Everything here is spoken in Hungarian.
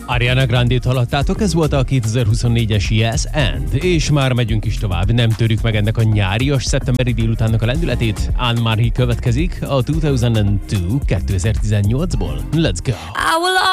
Ariana Grande-t hallottátok, ez volt a 2024-es Yes and, és már megyünk is tovább, nem törjük meg ennek a nyárias szeptemberi délutánnak a lendületét. Anne-Marie következik a 2002-2018-ból. Let's go!